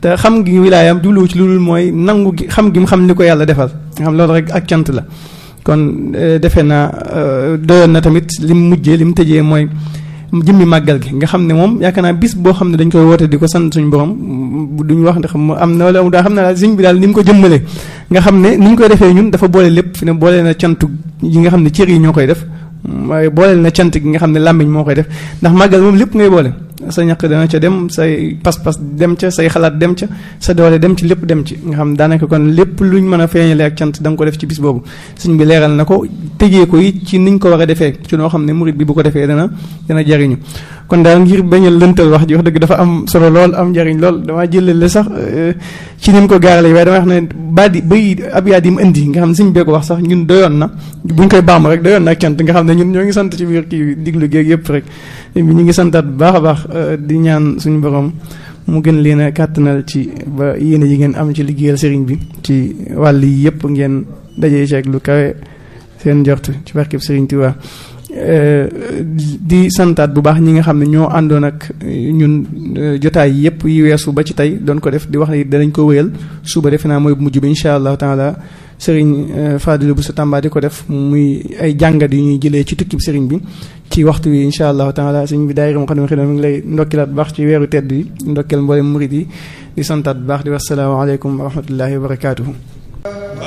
te xam gi wilaayam jubluwu ci loolu mooy nangu gi xam gi mu xam li ko yàlla defal nga xam loolu rek ak cant la. kon defe naa doyoon na tamit lim mujjee lim tëjee mooy jëmmi màggal gi nga xam ne moom yaakaar naa bis boo xam ne dañ koy woote di ko sant suñu borom duñu wax ndax am na wala daa xam ne daal sëñ bi daal ni mu ko jëmmalee nga xam ne ni ñu koy defee ñun dafa boole lépp fi ne boole na cantu yi nga xam ne cër yi ñoo koy def waaye boole na cant gi nga xam ne làmmiñ moo koy def ndax màggal moom lépp ngay boole sa ñaq dana ca dem say pas-pas dem ca say xalaat dem ca sa doole dem ci lépp dem ci nga xam daanaka kon lépp luñ mën a feeñale ak cant da nga ko def ci bis boobu sëñ bi leeral na ko tëjee ko it ci niñ ko war a defee ci noo xam ne murit bi bu ko defee dana jariñu kon daal ngir bañ a lëntal wax ji wax dëgg dafa am solo lool am njariñ lool damaa jëlale sax ci ni mu ko gaarale waaye dama wax ne bay ab yaa di mu indi nga xam ne sëñ bee ko wax sax ñun doyoon na buñ koy baamu rek doyoon na ak cant nga xam ne ñun ñoo ngi sant ci biir kii diglu géeg yëpp rek ñu ngi santaat bu baax a baax di ñaan suñu borom mu gën leen a kàttanal ci ba yéene yi ngeen am ci liggéeyal sëriñ bi ci wàll yi yëpp ngeen dajee ci ak lu kawe seen njort ci barkeb sëriñ Tuubaa di santaat bu baax ñi nga xam ne ñoo àndoon ak ñun jotaay yëpp yi weesu ba ci tey doon ko def di wax ne danañ ko wéyal suba defe naa mooy mujj bi incha allahu taala sëriñ Fadilou Bousso Tamba di ko def muy ay jàngat yu ñuy jëlee ci tukkib sëriñ bi ci waxtu wi incha allahu taala sëriñ bi daayira Moukhaddamatoul Khidma mi ngi lay ndokkilaat bu baax ci weeru tedd yi ndokkeel mboolem murid yi di santaat bu baax di wassalaamu aleykum wa rahmatullahi wa barakaatuhu